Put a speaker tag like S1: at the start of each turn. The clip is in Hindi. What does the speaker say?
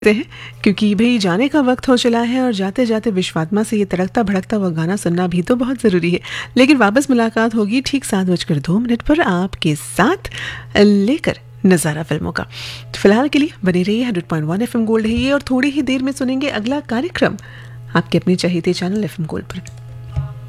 S1: हैं क्योंकि भाई जाने का वक्त हो चला है और जाते जाते विश्वात्मा से ये तड़कता भड़कता हुआ गाना सुनना भी तो बहुत ज़रूरी है। लेकिन वापस मुलाकात होगी ठीक 7:02 पर आपके साथ लेकर नज़ारा फिल्मों का। तो फिलहाल के लिए बने रहिए 100.1 FM गोल्ड है ये, और थोड़ी ही देर में सुनेंगे अगला कार्यक्रम आपके अपने चहेते चैनल FM गोल्ड पर।